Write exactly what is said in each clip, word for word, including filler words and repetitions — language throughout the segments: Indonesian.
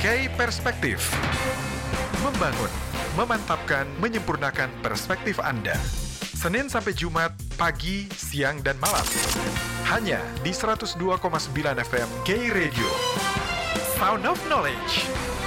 K Perspektif. Membangun, memantapkan, menyempurnakan perspektif Anda. Senin sampai Jumat, pagi, siang, dan malam. Hanya di seratus dua koma sembilan F M K Radio. Sound of Knowledge.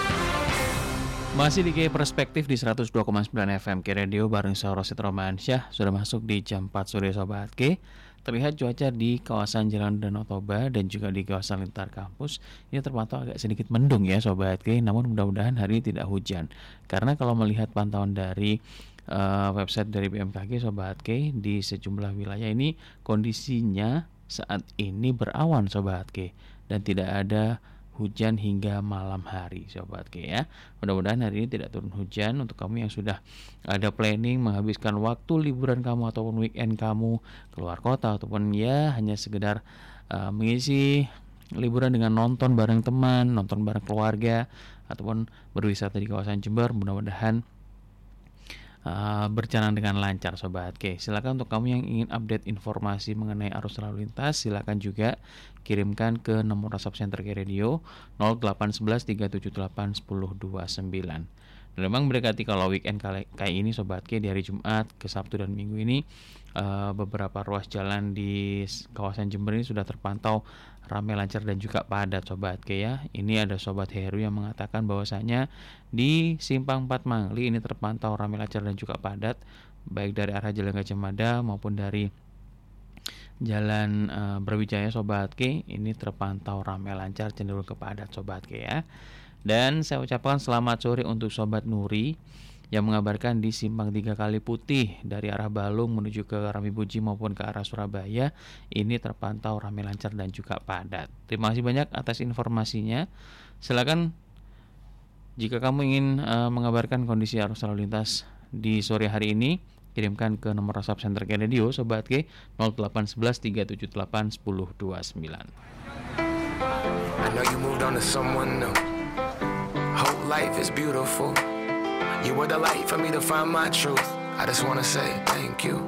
Masih di K Perspektif di seratus dua koma sembilan F M K Radio bareng saya Rosid Romansyah. Sudah masuk di jam empat sore Sobat K. Terlihat cuaca di kawasan Jalan Danau Toba dan juga di kawasan lintar kampus ini terpantau agak sedikit mendung ya Sobat K. Namun mudah-mudahan hari ini tidak hujan. Karena kalau melihat pantauan dari uh, website dari B M K G Sobat K, di sejumlah wilayah ini kondisinya saat ini berawan Sobat K, dan tidak ada hujan hingga malam hari Sobat K ya. Mudah-mudahan hari ini tidak turun hujan untuk kamu yang sudah ada planning menghabiskan waktu liburan kamu ataupun weekend kamu keluar kota ataupun ya hanya sekedar uh, mengisi liburan dengan nonton bareng teman, nonton bareng keluarga ataupun berwisata di kawasan Jember. Mudah-mudahan Uh, berjalan dengan lancar Sobat K. Silakan untuk kamu yang ingin update informasi mengenai arus lalu lintas, silakan juga kirimkan ke nomor WhatsApp Center K Radio nol delapan satu satu tiga tujuh delapan satu nol dua sembilan. Dan memang mendekati kalau weekend kali, kayak ini Sobat K, di hari Jumat ke Sabtu dan Minggu ini uh, beberapa ruas jalan di kawasan Jember ini sudah terpantau ramai lancar dan juga padat Sobat K ya. Ini ada Sobat Heru yang mengatakan bahwasanya di Simpang empat Mangli ini terpantau ramai lancar dan juga padat, baik dari arah Jalan Gajah Mada maupun dari Jalan uh, Brawijaya Sobat K, ini terpantau ramai lancar cenderung ke padat Sobat K ya. Dan saya ucapkan selamat sore untuk Sobat Nuri yang mengabarkan di Simpang tiga Kali Putih dari arah Balung menuju ke Ramibuji maupun ke arah Surabaya ini terpantau ramai lancar dan juga padat. Terima kasih banyak atas informasinya. Silakan jika kamu ingin uh, mengabarkan kondisi arus lalu lintas di sore hari ini, kirimkan ke nomor WhatsApp Center K Radio Sobat K nol delapan satu satu tiga tujuh delapan satu nol dua sembilan. I know you moved on to someone new. Whole life is beautiful. You were the light for me to find my truth. I just wanna say thank you.